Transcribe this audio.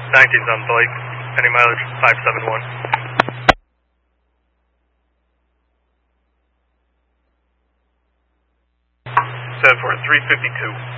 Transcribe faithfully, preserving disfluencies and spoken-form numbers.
nineteen's on Blake. Any mileage five seven one. Set for three fifty-two.